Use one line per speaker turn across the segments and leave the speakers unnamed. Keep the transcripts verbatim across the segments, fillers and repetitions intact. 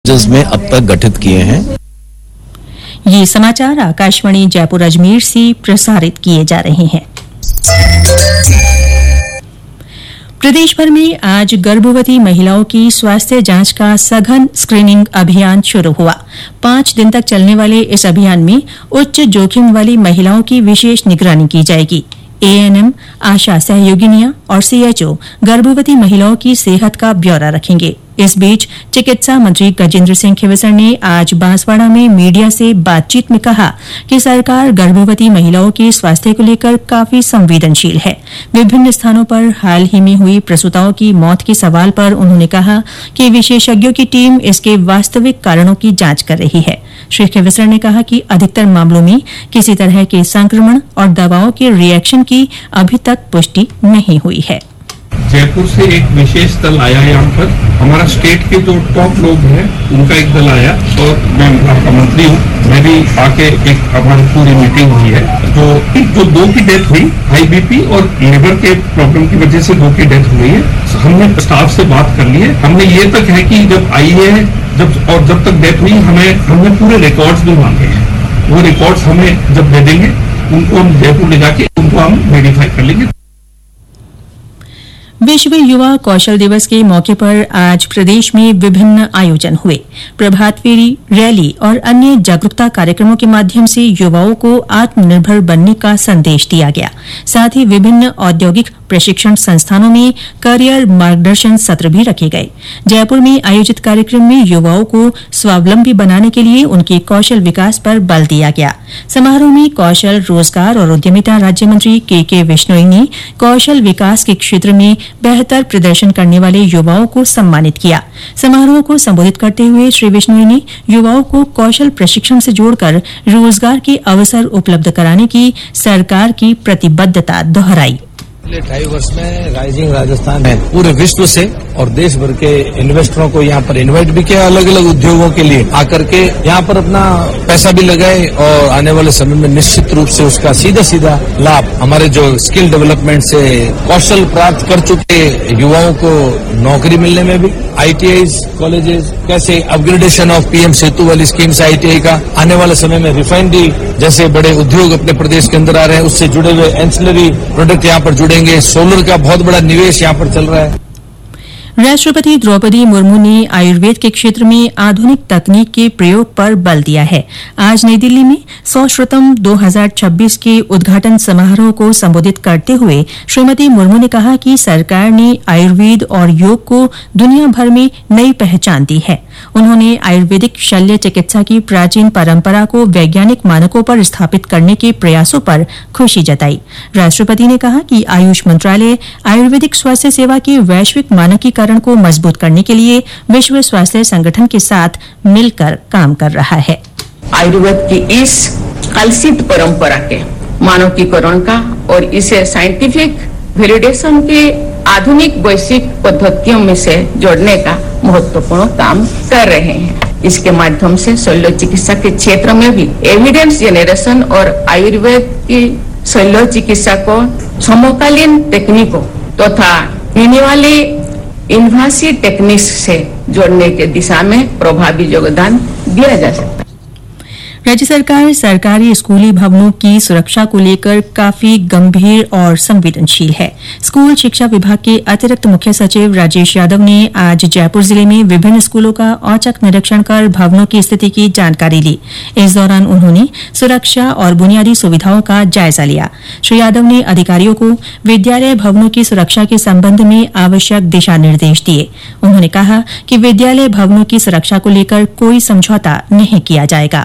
में अब तक गठित किए हैं।
ये समाचार आकाशवाणी जयपुर अजमेर से प्रसारित किए जा रहे हैं। प्रदेश भर में आज गर्भवती महिलाओं की स्वास्थ्य जांच का सघन स्क्रीनिंग अभियान शुरू हुआ। पांच दिन तक चलने वाले इस अभियान में उच्च जोखिम वाली महिलाओं की विशेष निगरानी की जाएगी। एएनएम, आशा सहयोगिनियां और सीएचओ गर्भवती महिलाओं की सेहत का ब्यौरा रखेंगे। इस बीच चिकित्सा मंत्री गजेंद्र सिंह खींवसर ने आज बांसवाड़ा में मीडिया से बातचीत में कहा कि सरकार गर्भवती महिलाओं के स्वास्थ्य को लेकर काफी संवेदनशील है। विभिन्न स्थानों पर हाल ही में हुई प्रसूताओं की मौत के सवाल पर उन्होंने कहा कि विशेषज्ञों की टीम इसके वास्तविक कारणों की जांच कर रही है। श्री खींवसर ने कहा कि अधिकतर मामलों में किसी तरह के संक्रमण और दवाओं के रिएक्शन की अभी तक पुष्टि नहीं हुई है।
जयपुर से एक विशेष दल आया है। यहाँ पर हमारा स्टेट के जो टॉप लोग हैं उनका एक दल आया और मैं आपका मंत्री हूँ, मैं भी आके एक हमारी पूरी मीटिंग हुई है। जो जो दो की डेथ हुई हाई बीपी और लिवर के प्रॉब्लम की वजह से दो की डेथ हुई है। हमने स्टाफ से बात कर ली है। हमने ये तक है कि जब आई है जब और जब तक डेथ हुई हमें हमने पूरे रिकॉर्ड्स भी मांगे हैं। वो रिकॉर्ड्स हमें जब दे देंगे उनको हम जयपुर ले जाके उनको हम वेरीफाई कर लेंगे।
विश्व युवा कौशल दिवस के मौके पर आज प्रदेश में विभिन्न आयोजन हुए। प्रभात फेरी, रैली और अन्य जागरूकता कार्यक्रमों के माध्यम से युवाओं को आत्मनिर्भर बनने का संदेश दिया गया। साथ ही विभिन्न औद्योगिक प्रशिक्षण संस्थानों में करियर मार्गदर्शन सत्र भी रखे गए। जयपुर में आयोजित कार्यक्रम में युवाओं को स्वावलंबी बनाने के लिए उनके कौशल विकास पर बल दिया गया। समारोह में कौशल, रोजगार और उद्यमिता राज्य मंत्री के के विश्नोई ने कौशल विकास के क्षेत्र में बेहतर प्रदर्शन करने वाले युवाओं को सम्मानित किया। समारोह को संबोधित करते हुए श्री विश्नोई ने युवाओं को कौशल प्रशिक्षण से जोड़कर रोजगार के अवसर उपलब्ध कराने की सरकार की प्रतिबद्धता दोहराई।
पिछले ढाई वर्ष में राइजिंग राजस्थान है पूरे विश्व से और देश भर के इन्वेस्टरों को यहाँ पर इनवाइट भी किया, अलग अलग उद्योगों के लिए आकर के यहाँ पर अपना पैसा भी लगाए और आने वाले समय में निश्चित रूप से उसका सीधा सीधा लाभ हमारे जो स्किल डेवलपमेंट से कौशल प्राप्त कर चुके युवाओं को नौकरी मिलने में भी, आईटीआई कॉलेजेस कैसे अपग्रेडेशन ऑफ पीएम सेतु वाली स्कीम्स आईटीआई का, आने वाले समय में रिफाइनरी जैसे बड़े उद्योग अपने प्रदेश के अंदर आ रहे हैं, उससे जुड़े हुए एंसिलरी प्रोडक्ट यहाँ पर जुड़ेंगे। सोलर का बहुत बड़ा निवेश यहाँ पर चल रहा है।
राष्ट्रपति द्रौपदी मुर्मू ने आयुर्वेद के क्षेत्र में आधुनिक तकनीक के प्रयोग पर बल दिया है। आज नई दिल्ली में सौश्रुतम दो हज़ार छब्बीस के उद्घाटन समारोह को संबोधित करते हुए श्रीमती मुर्मू ने कहा कि सरकार ने आयुर्वेद और योग को दुनिया भर में नई पहचान दी है। उन्होंने आयुर्वेदिक शल्य चिकित्सा की प्राचीन परंपरा को वैज्ञानिक मानकों पर स्थापित करने के प्रयासों पर खुशी जताई। राष्ट्रपति ने कहा कि आयुष मंत्रालय आयुर्वेदिक स्वास्थ्य सेवा के वैश्विक मानकीकरण को मजबूत करने के लिए विश्व स्वास्थ्य संगठन के साथ मिलकर काम कर रहा है।
आयुर्वेद की इस कलसित परंपरा के मानकीकरण का और इसे साइंटिफिक वैलिडेशन के आधुनिक वैश्विक पद्धतियों में से जोड़ने का महत्वपूर्ण काम कर रहे हैं। इसके माध्यम से शल्य चिकित्सा के क्षेत्र में भी एविडेंस जनरेशन और आयुर्वेद की शल्य चिकित्सा को समकालीन तकनीकों तथा तो होने वाली इन्वासिव टेक्निक्स से जोड़ने के दिशा में प्रभावी योगदान दिया जा सकता है।
राज्य सरकार सरकारी स्कूली भवनों की सुरक्षा को लेकर काफी गंभीर और संवेदनशील है। स्कूल शिक्षा विभाग के अतिरिक्त मुख्य सचिव राजेश यादव ने आज जयपुर जिले में विभिन्न स्कूलों का औचक निरीक्षण कर भवनों की स्थिति की जानकारी ली। इस दौरान उन्होंने सुरक्षा और बुनियादी सुविधाओं का जायजा लिया। श्री यादव ने अधिकारियों को विद्यालय भवनों की सुरक्षा के संबंध में आवश्यक दिशा निर्देश दिए। उन्होंने कहा कि विद्यालय भवनों की सुरक्षा को लेकर कोई समझौता नहीं किया जाएगा।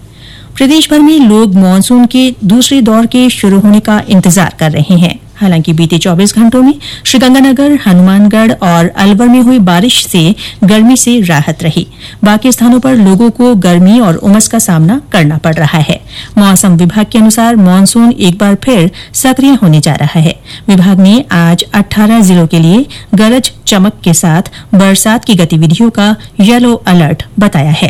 प्रदेश भर में लोग मानसून के दूसरे दौर के शुरू होने का इंतजार कर रहे हैं। हालांकि बीते चौबीस घंटों में श्रीगंगानगर, हनुमानगढ़ और अलवर में हुई बारिश से गर्मी से राहत रही। बाकी स्थानों पर लोगों को गर्मी और उमस का सामना करना पड़ रहा है। मौसम विभाग के अनुसार मानसून एक बार फिर सक्रिय होने जा रहा है। विभाग ने आज अठारह जिलों के लिए गरज चमक के साथ बरसात की गतिविधियों का येलो अलर्ट बताया है।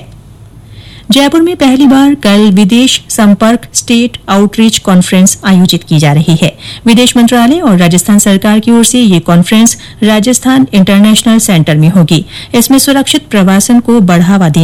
जयपुर में पहली बार कल विदेश संपर्क स्टेट आउटरीच कॉन्फ्रेंस आयोजित की जा रही है। विदेश मंत्रालय और राजस्थान सरकार की ओर से ये कॉन्फ्रेंस राजस्थान इंटरनेशनल सेंटर में होगी। इसमें सुरक्षित प्रवासन को बढ़ावा देने